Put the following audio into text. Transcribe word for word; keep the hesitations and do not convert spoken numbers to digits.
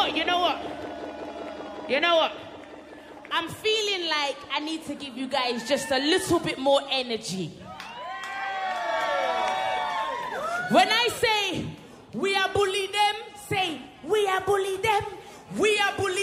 what? You know what? You know what? I'm feeling like I need to give you guys just a little bit more energy. When I say